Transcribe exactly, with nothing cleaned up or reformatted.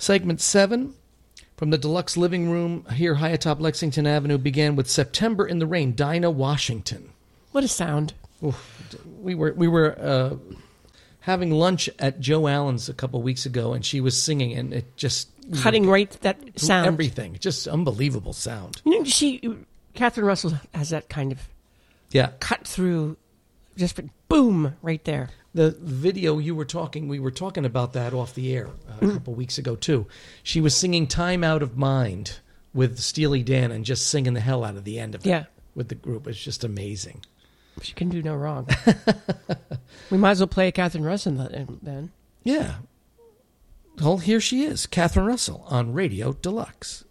Segment seven from the Deluxe Living Room here high atop Lexington Avenue began with September in the Rain, Dinah Washington. What a sound. Oof. We were we were uh, having lunch at Joe Allen's a couple weeks ago, and she was singing, and it just... Cutting right that sound. Everything. Just unbelievable sound. You know, she, Catherine Russell has that kind of yeah. cut through, just boom, right there. The video you were talking, we were talking about that off the air uh, a couple weeks ago, too. She was singing Time Out of Mind with Steely Dan and just singing the hell out of the end of it yeah. with the group. It's just amazing. She can do no wrong. We might as well play Catherine Russell then. Yeah. Well, here she is, Catherine Russell on Radio Deluxe.